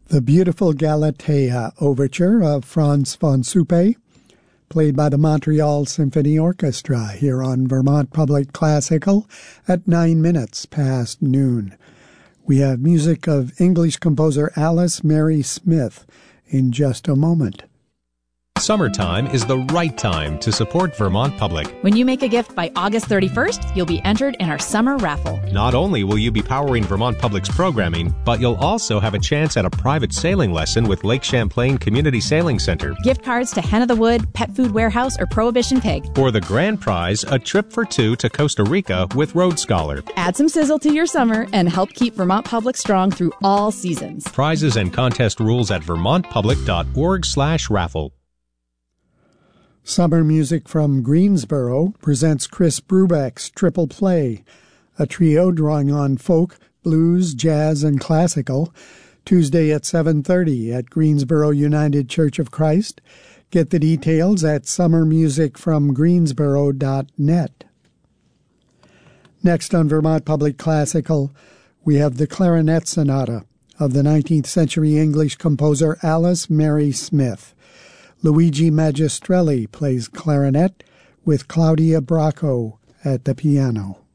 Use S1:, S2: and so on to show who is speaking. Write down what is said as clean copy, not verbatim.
S1: The beautiful Galatea Overture of Franz von Suppe, played by the Montreal Symphony Orchestra here on Vermont Public Classical at 9 minutes past noon. We have music of English composer Alice Mary Smith in just a moment.
S2: Summertime is the right time to support Vermont Public.
S3: When you make a gift by August 31st, you'll be entered in our summer raffle.
S2: Not only will you be powering Vermont Public's programming, but you'll also have a chance at a private sailing lesson with Lake Champlain Community Sailing Center.
S3: Gift cards to Hen of the Wood, Pet Food Warehouse, or Prohibition Pig.
S2: For the grand prize, a trip for two to Costa Rica with Road Scholar.
S3: Add some sizzle to your summer and help keep Vermont Public strong through all seasons.
S2: Prizes and contest rules at vermontpublic.org/raffle.
S1: Summer Music from Greensboro presents Chris Brubeck's Triple Play, a trio drawing on folk, blues, jazz, and classical, Tuesday at 7:30 at Greensboro United Church of Christ. Get the details at summermusicfromgreensboro.net. Next on Vermont Public Classical, we have the Clarinet Sonata of the 19th century English composer Alice Mary Smith. Luigi Magistrelli plays clarinet with Claudia Bracco at the piano.